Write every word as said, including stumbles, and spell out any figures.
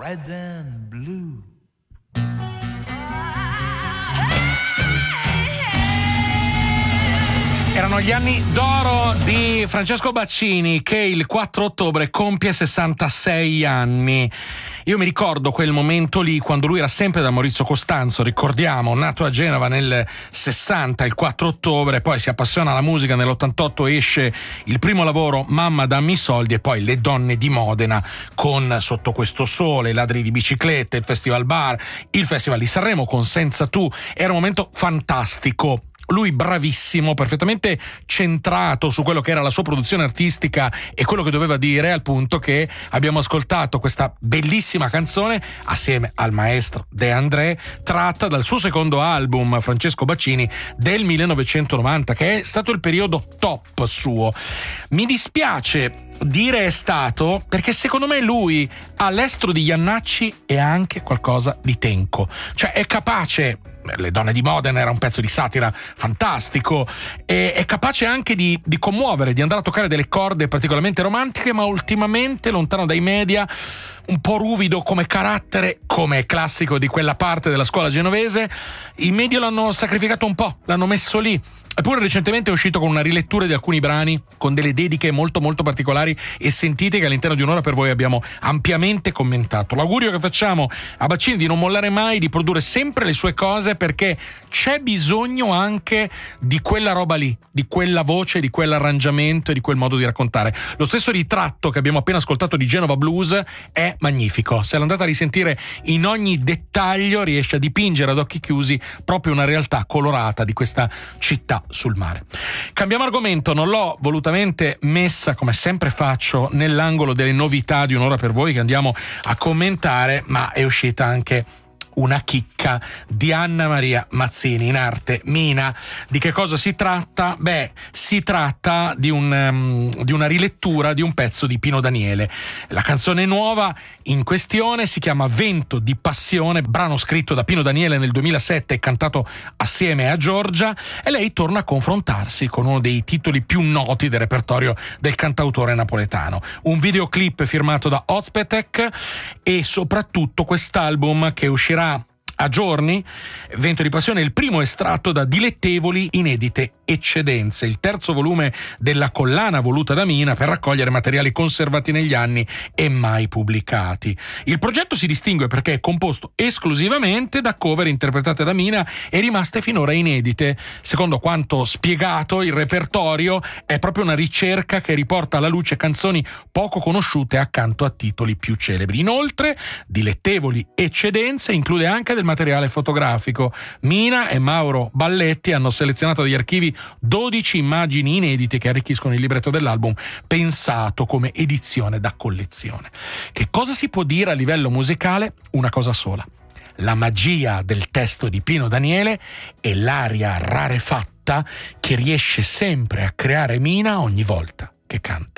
red and blue. Erano gli anni d'oro di Francesco Baccini, che il quattro ottobre compie sessantasei anni. Io mi ricordo quel momento lì, quando lui era sempre da Maurizio Costanzo, ricordiamo, nato a Genova nel sessanta, il quattro ottobre, poi si appassiona alla musica, nell'ottantotto esce il primo lavoro, Mamma dammi i soldi, e poi Le donne di Modena con Sotto questo sole, Ladri di biciclette, il Festival Bar, il Festival di Sanremo con Senza tu. Era un momento fantastico. Lui bravissimo, perfettamente centrato su quello che era la sua produzione artistica e quello che doveva dire, al punto che abbiamo ascoltato questa bellissima canzone assieme al maestro De André, tratta dal suo secondo album, Francesco Baccini, del millenovecentonovanta, che è stato il periodo top suo. Mi dispiace dire è stato, perché secondo me lui ha l'estro di Iannacci e anche qualcosa di Tenco, cioè è capace. Le donne di Modena era un pezzo di satira fantastico, e è capace anche di, di commuovere, di andare a toccare delle corde particolarmente romantiche, ma ultimamente lontano dai media, un po' ruvido come carattere, come è classico di quella parte della scuola genovese. I media l'hanno sacrificato un po', l'hanno messo lì. Eppure recentemente è uscito con una rilettura di alcuni brani, con delle dediche molto molto particolari e sentite, che all'interno di un'ora per voi abbiamo ampiamente commentato. L'augurio che facciamo a Baccini di non mollare mai, di produrre sempre le sue cose, perché c'è bisogno anche di quella roba lì, di quella voce, di quell'arrangiamento e di quel modo di raccontare. Lo stesso ritratto che abbiamo appena ascoltato di Genova Blues è magnifico. Se l'andate a risentire in ogni dettaglio, riesce a dipingere ad occhi chiusi proprio una realtà colorata di questa città sul mare. Cambiamo argomento, non l'ho volutamente messa, come sempre faccio, nell'angolo delle novità di un'ora per voi che andiamo a commentare, ma è uscita anche una chicca di Anna Maria Mazzini, in arte Mina. Di che cosa si tratta? Beh, si tratta di, un, um, di una rilettura di un pezzo di Pino Daniele. La canzone nuova in questione si chiama Vento di passione, brano scritto da Pino Daniele nel duemilasette e cantato assieme a Giorgia, e lei torna a confrontarsi con uno dei titoli più noti del repertorio del cantautore napoletano. Un videoclip firmato da Ozpetek e soprattutto quest'album che uscirà a giorni. Vento di passione è il primo estratto da Dilettevoli inedite eccedenze, il terzo volume della collana voluta da Mina per raccogliere materiali conservati negli anni e mai pubblicati. Il progetto si distingue perché è composto esclusivamente da cover interpretate da Mina e rimaste finora inedite. Secondo quanto spiegato, il repertorio è proprio una ricerca che riporta alla luce canzoni poco conosciute accanto a titoli più celebri. Inoltre, Dilettevoli eccedenze include anche del materiale fotografico. Mina e Mauro Balletti hanno selezionato dagli archivi dodici immagini inedite che arricchiscono il libretto dell'album, pensato come edizione da collezione. Che cosa si può dire a livello musicale? Una cosa sola: la magia del testo di Pino Daniele e l'aria rarefatta che riesce sempre a creare Mina ogni volta che canta.